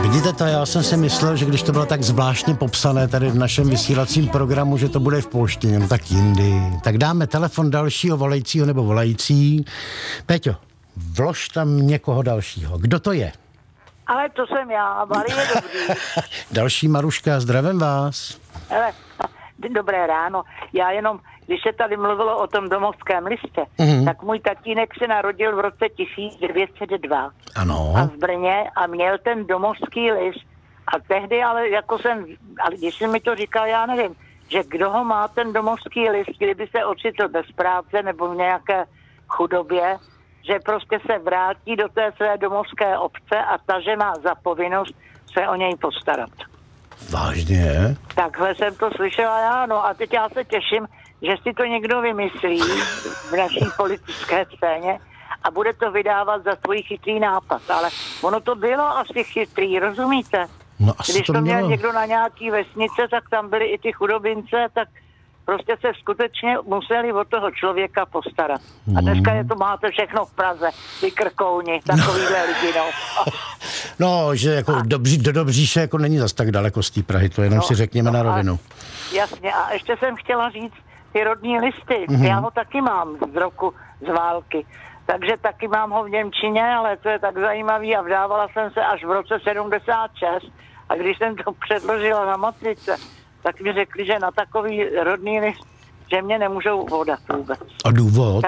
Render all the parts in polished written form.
Vidíte to, já jsem si myslel, že když to bylo tak zvláštně popsané tady v našem vysílacím programu, že to bude v polštině, no tak jindy. Tak dáme telefon dalšího volajícího nebo volající. Péťo, vlož tam někoho dalšího. Kdo to je? Ale to jsem já, Marie Dobrý. Další Maruška, zdravím vás. Hele, dobré ráno. Já jenom, když se tady mluvilo o tom domovském listě, tak můj tatínek se narodil v roce 1902. Ano. A v Brně a měl ten domovský list. A tehdy, ale když jsi mi to říkal, já nevím, že kdo ho má ten domovský list, kdyby se ocitl bez práce nebo v nějaké chudobě, že prostě se vrátí do té své domovské obce a ta, že má za povinnost se o něj postarat. Vážně? Takhle jsem to slyšela já, no a teď já se těším, že si to někdo vymyslí v naší politické scéně a bude to vydávat za svůj chytrý nápad, ale ono to bylo asi chytrý, rozumíte? No, když to měl někdo na nějaký vesnice, tak tam byly i ty chudobince, tak prostě se skutečně museli od toho člověka postarat. A dneska je to máte všechno v Praze, ty krkouni, takovýhle lidi, no. No, že jako do Dobříše jako není zas tak daleko z té Prahy, to jenom si řekněme na rovinu. Jasně, a ještě jsem chtěla říct, ty rodní listy, já ho taky mám z války, takže taky mám ho v němčině, ale to je tak zajímavý a vdávala jsem se až v roce 76 a když jsem to předložila na matrice, tak mi řekli, že na takový rodný list, že mě nemůžou vodat vůbec. A důvod?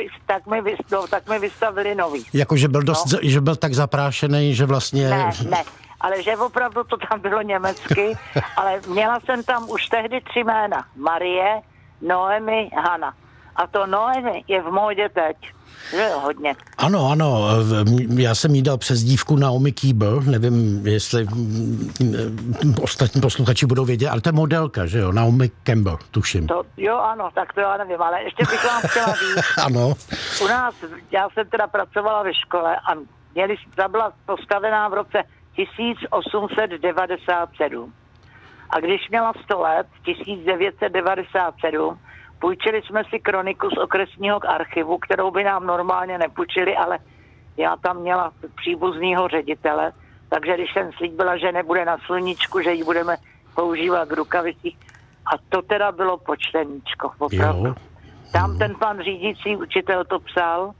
Tak mi vystavili nový. Jako, že byl že byl tak zaprášený, že vlastně... Ne, ale že opravdu to tam bylo německy, ale měla jsem tam už tehdy 3 jména. Marie, Noemi, Hana. A to Noemi je v módě teď. Že jo, hodně. Ano, já jsem jí dal přezdívku Naomi Campbell, nevím, jestli ostatní posluchači budou vědět, ale to je modelka, že jo, Naomi Campbell, tuším. Jo, ano, tak to já nevím, ale ještě bych vám chtěla říct. Ano. U nás, já jsem teda pracovala ve škole a ta byla postavená v roce 1897. A když měla 100 let, 1997, půjčili jsme si kroniku z okresního archivu, kterou by nám normálně nepůjčili, ale já tam měla příbuznýho ředitele, takže když jsem slíbila, že nebude na sluníčku, že ji budeme používat k rukavicích. A to teda bylo počteníčko, opravdu. Tam ten pan řídící učitel to psal